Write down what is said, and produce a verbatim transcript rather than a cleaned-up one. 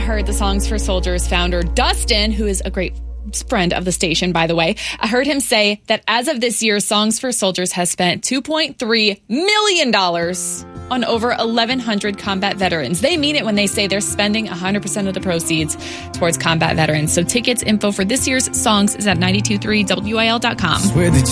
heard the Songs for Soldiers founder, Dustin, who is a great friend of the station, by the way. I heard him say that as of this year, Songs for Soldiers has spent two point three million dollars on over eleven hundred combat veterans. They mean it when they say they're spending one hundred percent of the proceeds towards combat veterans. So tickets info for this year's Songs is at nine two three W I L dot com.